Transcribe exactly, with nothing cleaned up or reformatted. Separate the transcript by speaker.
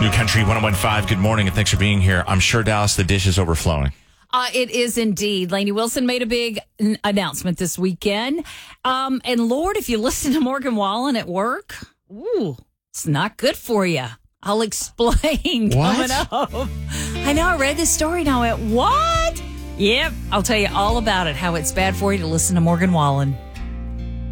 Speaker 1: New Country one oh one point five, good morning, and thanks for being here. I'm sure, Dallas, the dish is overflowing.
Speaker 2: Uh, it is indeed. Lainey Wilson made a big n- announcement this weekend. Um, and Lord, if you listen to Morgan Wallen at work, ooh, it's not good for you. I'll explain
Speaker 1: What?
Speaker 2: coming up. I know, I read this story and I went, what? Yep, I'll tell you all about it, how it's bad for you to listen to Morgan Wallen.